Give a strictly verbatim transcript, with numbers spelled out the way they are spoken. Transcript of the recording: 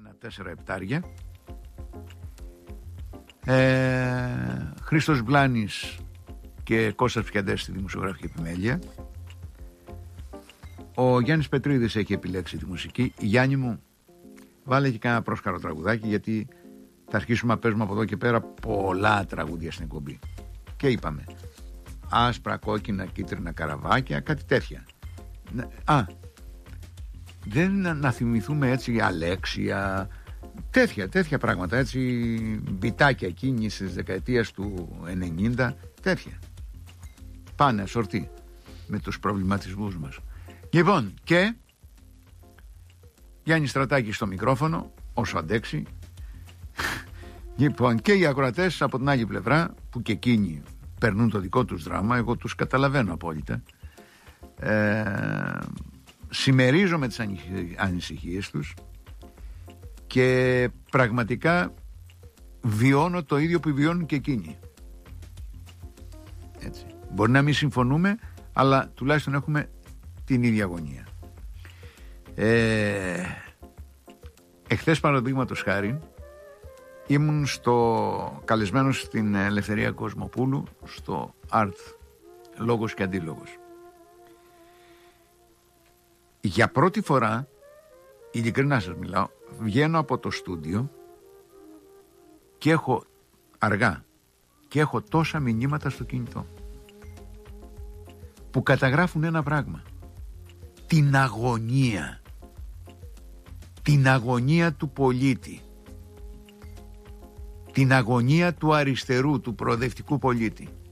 ένα τέσσερα επτάρια. ε, Χρήστος Μπλάνης και Κώστας Πιαντές στη δημοσιογραφική επιμέλεια. Ο Γιάννης Πετρίδης έχει επιλέξει τη μουσική. Γιάννη μου, βάλε και κάνα πρόσκαρο τραγουδάκι, γιατί θα αρχίσουμε να παίζουμε από εδώ και πέρα πολλά τραγούδια στην εκπομπή. Και είπαμε άσπρα, κόκκινα, κίτρινα καραβάκια, κάτι τέτοια. Α, δεν να θυμηθούμε έτσι Αλέξια, τέτοια, τέτοια πράγματα, έτσι μπιτάκια εκείνης της δεκαετίας του ενενήντα, τέτοια. Πάνε σορτή με τους προβληματισμούς μας. Λοιπόν, και Γιάννη Στρατάκη στο μικρόφωνο, όσο αντέξει. Λοιπόν, και οι ακροατές από την άλλη πλευρά, που και εκείνοι περνούν το δικό τους δράμα, εγώ τους καταλαβαίνω απόλυτα. Ε, συμμερίζομαι τις ανησυχίες τους και πραγματικά βιώνω το ίδιο που βιώνουν και εκείνοι. Έτσι. Μπορεί να μην συμφωνούμε, αλλά τουλάχιστον έχουμε την ίδια αγωνία. Ε, εχθές, παραδείγματος χάρη, ήμουν στο καλεσμένος στην Ελευθερία Κοσμοπούλου στο Art Λόγος και Αντίλογος. Για πρώτη φορά, ειλικρινά σας μιλάω, βγαίνω από το στούντιο και έχω αργά και έχω τόσα μηνύματα στο κινητό που καταγράφουν ένα πράγμα: την αγωνία, την αγωνία του πολίτη, την αγωνία του αριστερού, του προοδευτικού πολίτη.